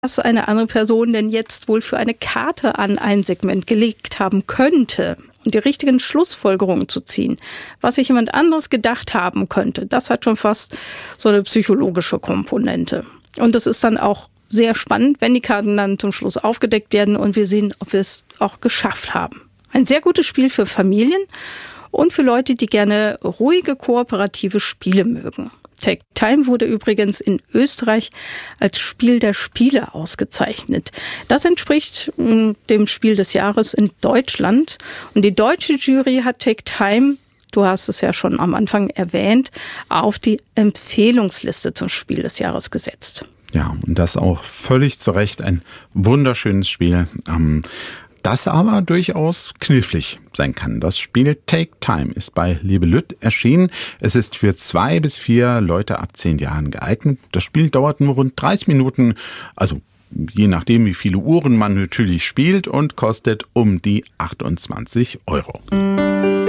was eine andere Person denn jetzt wohl für eine Karte an ein Segment gelegt haben könnte und die richtigen Schlussfolgerungen zu ziehen, was sich jemand anderes gedacht haben könnte, das hat schon fast so eine psychologische Komponente. Und das ist dann auch sehr spannend, wenn die Karten dann zum Schluss aufgedeckt werden und wir sehen, ob wir es auch geschafft haben. Ein sehr gutes Spiel für Familien und für Leute, die gerne ruhige, kooperative Spiele mögen. Take Time wurde übrigens in Österreich als Spiel der Spiele ausgezeichnet. Das entspricht dem Spiel des Jahres in Deutschland. Und die deutsche Jury hat Take Time, du hast es ja schon am Anfang erwähnt, auf die Empfehlungsliste zum Spiel des Jahres gesetzt. Ja, und das auch völlig zu Recht ein wunderschönes Spiel. Das aber durchaus knifflig sein kann. Das Spiel Take Time ist bei Libellut erschienen. Es ist für 2 bis 4 Leute ab 10 Jahren geeignet. Das Spiel dauert nur rund 30 Minuten, also je nachdem, wie viele Uhren man natürlich spielt, und kostet um die 28 €.